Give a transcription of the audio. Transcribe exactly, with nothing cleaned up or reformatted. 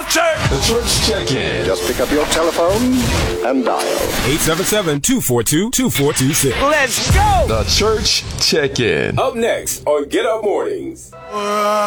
check. The Church Check-In. Just pick up your telephone and dial eight seven seven, two four two, two four two six. Let's go. The Church Check-In. Up next on Get Up Mornings.